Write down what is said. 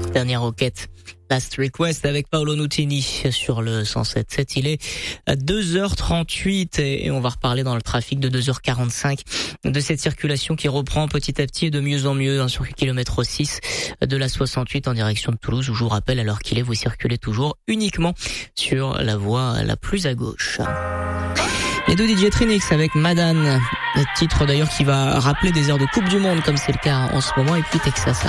Dernière requête. Last Request avec Paolo Nutini sur le 107.7. Il est à 2h38 et on va reparler dans le trafic de 2h45 de cette circulation qui reprend petit à petit et de mieux en mieux sur le kilomètre 6 de la 68 en direction de Toulouse, où je vous rappelle, à l'heure qu'il est, vous circulez toujours uniquement sur la voie la plus à gauche. Les deux DJ Trinix avec Madane, le titre d'ailleurs qui va rappeler des heures de Coupe du Monde comme c'est le cas en ce moment, et puis Texas.